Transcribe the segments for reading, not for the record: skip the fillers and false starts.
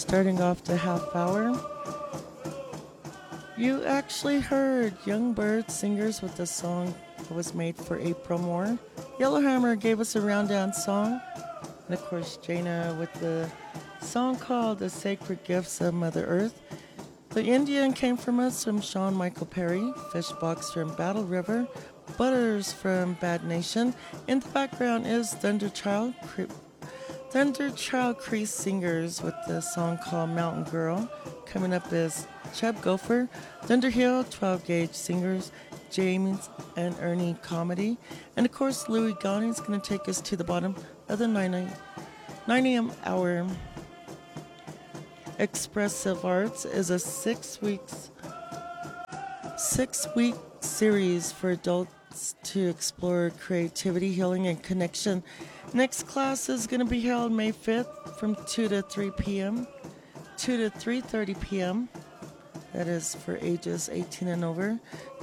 Starting off the half hour, you actually heard Young Bird Singers with the song that was made for April Moore. Yellowhammer gave us a round down song. And of course, Jaina with the song called The Sacred Gifts of Mother Earth. The Indian came from us from Sean Michael Perry, Fishbox from Battle River, Butters from Bad Nation. In the background is Thunderchild Cree Singers with the song called Mountain Girl. Coming up is Cheb Gopher, Thunderhill, 12 Gauge Singers, James and Ernie Comedy. And of course, Louis Ghani is going to take us to the bottom of the 9 a.m. hour. Expressive Arts is a 6-week series for adults to explore creativity, healing, and connection. Next class is going to be held May 5th from 2 to 3 p.m., 2 to 3:30 p.m. That is for ages 18 and over.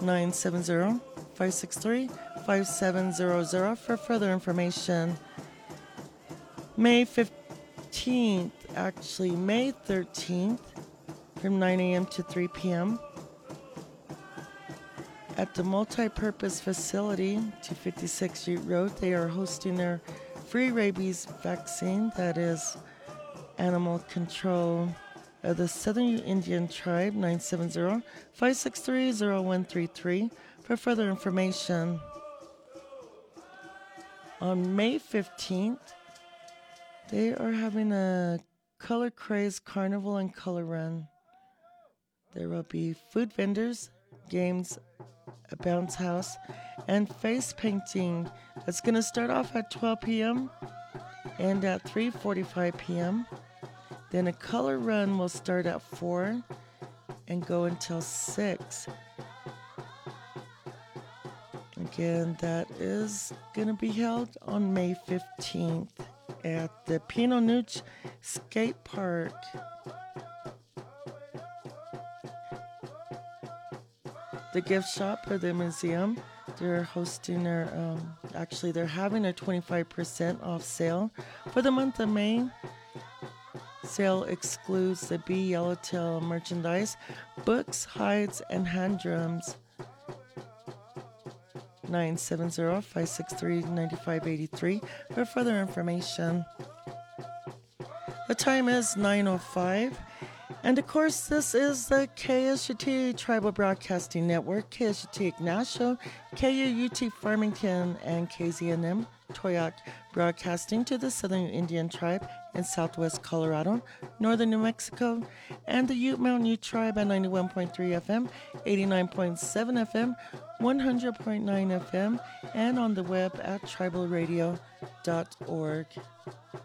970-563-5700 for further information. May 13th, actually May 13th, from 9 a.m. to 3 p.m. at the Multi-Purpose Facility, 256 Ute Road. They are hosting their free rabies vaccine, that is animal control of the Southern Indian Tribe, 970-563-0133 for further information. On May 15th, they are having a Color Craze Carnival and Color Run. There will be food vendors, games, a bounce house, and face painting. That's going to start off at 12 p.m. and at 3:45 p.m. Then a color run will start at 4 and go until 6. Again, that is going to be held on May 15th at the Pinot Nooch Skate Park. The gift shop or the museum, they're hosting their, they're having a 25% off sale for the month of May. Sale excludes the B Yellowtail merchandise, books, hides, and hand drums. 970-563-9583 for further information. The time is 9:05. And of course, this is the KSUT Tribal Broadcasting Network, KSUT Ignacio, KUUT Farmington, and KZNM Toyac broadcasting to the Southern Indian Tribe in southwest Colorado, northern New Mexico, and the Ute Mountain Ute Tribe at 91.3 FM, 89.7 FM, 100.9 FM, and on the web at tribalradio.org.